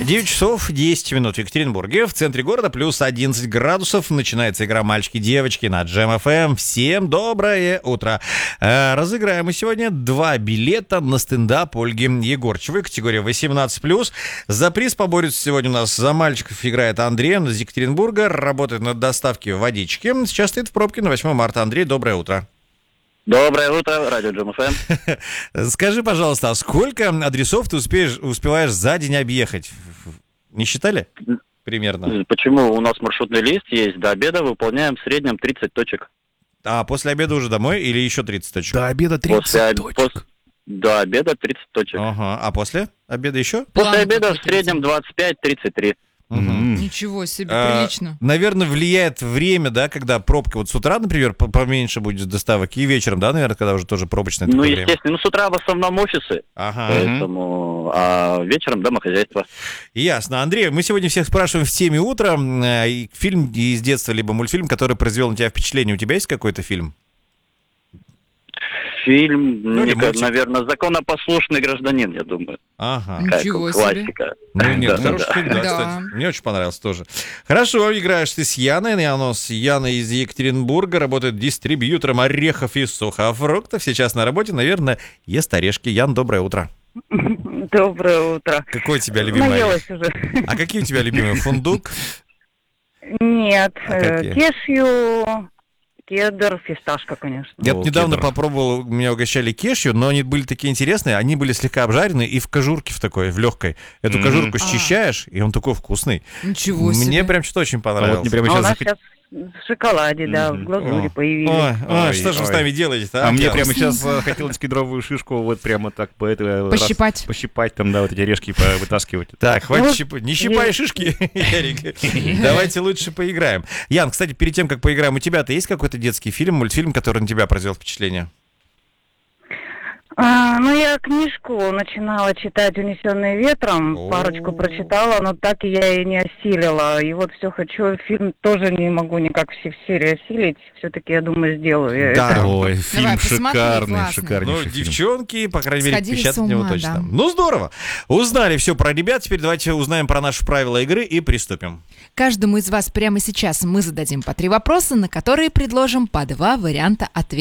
9 часов 10 минут в Екатеринбурге. В центре города плюс 11 градусов. Начинается игра «Мальчики-девочки» на Jam FM. Всем доброе утро. Разыграем мы сегодня 2 билета на стендап Ольги Егорчевой. Категория 18+. За приз поборются сегодня у нас. За мальчиков играет Андрей. Он из Екатеринбурга. Работает над доставкой водички. Сейчас стоит в пробке на 8 марта. Андрей, доброе утро. Доброе утро, радио Jam FM. Скажи, пожалуйста, а сколько адресов ты успеваешь за день объехать? Не считали? Примерно. Почему? У нас маршрутный лист есть. До обеда выполняем в среднем 30 точек. А после обеда уже домой или еще 30 точек? До обеда 30 точек. До обеда 30 точек. Ага. А после обеда еще? После обеда в среднем 25-33. Угу. Ничего себе, прилично. Наверное, влияет время, да, когда пробка вот с утра, например, поменьше будет доставок, и вечером, да, наверное, когда уже тоже пробочное такое время. Естественно. С утра в основном офисы, поэтому, а вечером домохозяйство. Ясно. Андрей, мы сегодня всех спрашиваем в теме утра. Фильм из детства, либо мультфильм, который произвел на тебя впечатление. У тебя есть какой-то фильм? Фильм, наверное, «Законопослушный гражданин», я думаю. Ага. Ничего себе. Классика. Ну, нет, хороший фильм, да, Да. кстати. Мне очень понравился тоже. Хорошо, играешь ты с Яной. Яна из Екатеринбурга, работает дистрибьютором орехов и сухофруктов. Сейчас на работе, наверное, ест орешки. Ян, доброе утро. Доброе утро. Какой у тебя любимый орех? Наелась уже. А какие у тебя любимые? Фундук? Нет, А какие? кешью, кедр, фисташка, конечно. Я недавно попробовал, меня угощали кешью, но они были такие интересные, они были слегка обжарены и в кожурке в такой, в легкой. Эту кожурку счищаешь, и он такой вкусный. Ничего себе. Мне прям что-то очень понравилось. Вот мне прямо А у нас сейчас сейчас в шоколаде, да, в глазури появились. Ой, что же вы с нами делаете-то? А мне Ян? прямо сейчас хотелось кедровую шишку вот прямо так Пощипать. пощипать там, да, вот эти орешки вытаскивать. Так, хватит щипать. Не щипай шишки, Ярик. Давайте лучше поиграем. Ян, кстати, перед тем, как поиграем, у тебя-то есть какой-то детский фильм, мультфильм, который на тебя произвел впечатление? Я книжку начинала читать «Унесенные ветром», парочку прочитала, но так и я и не осилила. И вот все хочу, фильм тоже не могу никак все в серии осилить. Все-таки, я думаю, сделаю. Да. Ой, фильм Давай, посмотри, шикарный, классный. шикарнейший Ну, фильм. девчонки, по крайней мере, Сходили пищат с от него ума, точно. да. Ну, здорово. Узнали все про ребят. Теперь давайте узнаем про наши правила игры и приступим. Каждому из вас прямо сейчас мы зададим по 3 вопроса, на которые предложим по 2 варианта ответа.